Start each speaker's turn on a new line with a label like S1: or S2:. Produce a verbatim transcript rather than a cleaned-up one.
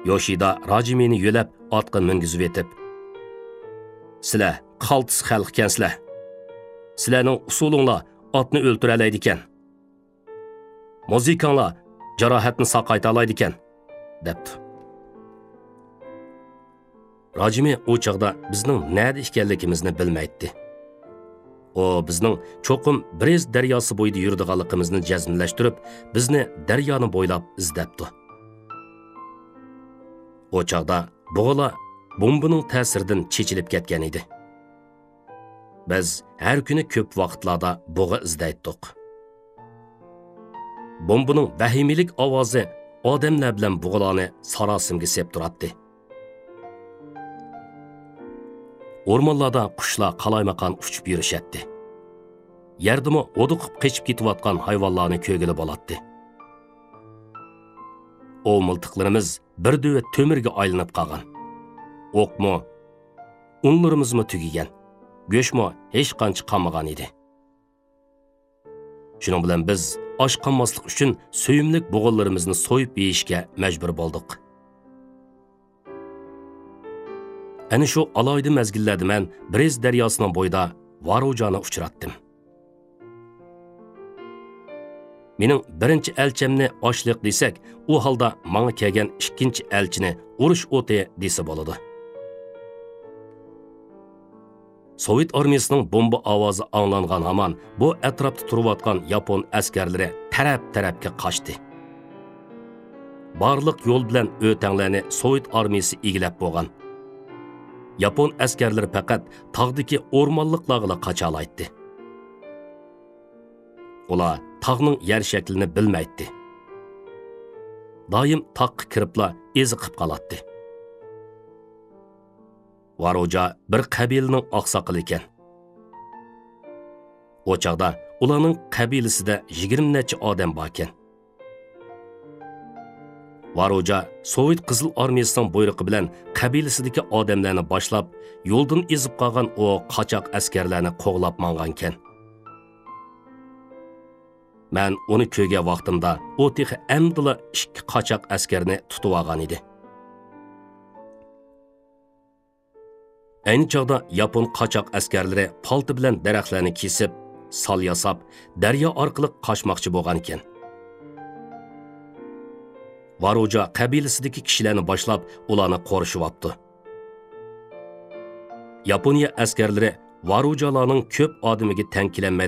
S1: Yoshida Rajimini yo'lab otqa mingizib etib, "Sizlar qaltis xalq ekansizlar. Sizlarning usulinglar otni o'ltira oladi ekan. Muzikanglar jarohatni saqayta oladi ekan", debdi. Rajimi o chaqda bizning nada ekanligimizni bilmaydi. O bizning cho'qim Brez daryosi bo'yida yuradiganligimizni jazmlashtirib, bizni daryoni bo'ylab izdabdi. O chaqda bo'g'ala bombaning ta'siridan chechilib ketgan edi. Biz har kuni ko'p vaqtlarda bo'g'a izdaydik. Bombaning vahimilik ovozi odamlar bilan bo'g'alarni sarosimga sep turardi. O'rmonlarda qushlar qalaymaqan uchib yurishadi. Yerdimi o'diqib qechib ketayotgan hayvonlarni ko'gili bo'ladi. O miltiqlarimiz bir döve tömirge aylanib qolgan. O'qmi, unlarimizmi tugigan, go'shmi hech qancha qolmagan edi. Shuning bilan biz osh qolmaslik uchun so'yimlik bo'g'inlarimizni so'yib yeyishga majbur bo'ldik. Ana shu alayda mezgillarda men Brez daryosining bo'yida Varujani uchratdim. Mening birinchi elchimni ochliq desak, u holda menga kelgan ikkinchi elchini urush o'ti desa bo'ladi. Sovet armiyasining bomba ovozi anglangan hamon bu atrofda turayotgan yapon askarlari taraf-tarafga qochdi. Barliq yo'l bilan o'tanglarni Sovet armiyasi egilib bo'lgan. Yapon askarlari faqat tog'dagi o'rmonliqlarga qocha oladi. Ular tog'ning yer shaklini bilmaydi. Doim tog'ga kiribla eziqib qoladi. Varoja bir qabilaning oqsoqili ekan. O chaqda ularning qabilasida yigirma necha odam bor ekan. Varoja Sovet qizil armiyasining buyrug'i bilan qabilasidagi odamlarni boshlab, yo'ldan ezib qolgan o qochoq askarlarni qo'g'lab mangan ekan. Men uni ko'rgan vaqtimda o texi amdila ikki qochoq askarni tutib olgan edi. Ayni chog'da Yapon qochoq askarlari palti bilan daraxtlarni kesib, sal yasab, daryo orqali qochmoqchi bo'lgan ekan. Varoja qabilasidagi kishilarni boshlab, ularni qo'rishyapti. Yaponiya askarlari Varojalarning ko'p odamiga tankilanmay